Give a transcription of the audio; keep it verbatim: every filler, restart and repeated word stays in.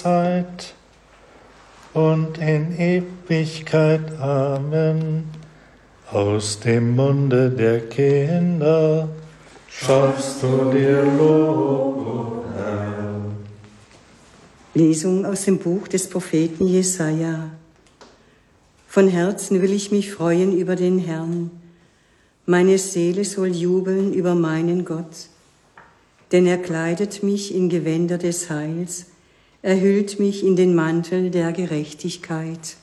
Zeit und in Ewigkeit. Amen. Aus dem Munde der Kinder schaffst du dir Lob, o Herr. Lesung aus dem Buch des Propheten Jesaja. Von Herzen will ich mich freuen über den Herrn. Meine Seele soll jubeln über meinen Gott. Denn er kleidet mich in Gewänder des Heils, er hüllt mich in den Mantel der Gerechtigkeit.